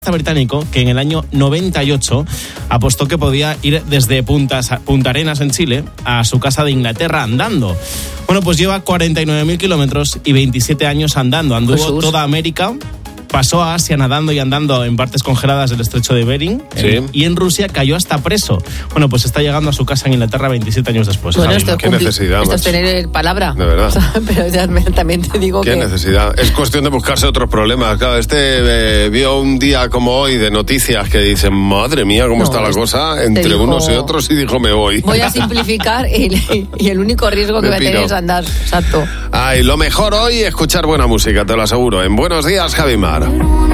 británico que en el año 98 apostó que podía ir desde Punta Arenas en Chile a su casa de Inglaterra andando. Bueno, pues lleva 49.000 kilómetros y 27 años andando. Anduvo Jesús. toda América, pasó a Asia nadando y andando en partes congeladas del estrecho de Bering, Sí. y en Rusia cayó hasta preso. Bueno, pues está llegando a su casa en Inglaterra 27 años después. Bueno, Javi. esto qué necesidad, esto es macho. tener palabra. De verdad. O sea, pero ya también te digo Qué que... necesidad. Es cuestión de buscarse otros problemas. Claro, vio un día como hoy de noticias que dicen, madre mía, cómo No, está la cosa entre dijo, unos y otros, y dijo, me voy. Voy a simplificar y el único riesgo que Me voy a tener piro. es andar. Exacto. Ay, lo mejor hoy, escuchar buena música, te lo aseguro. En Buenos Días, Javimar.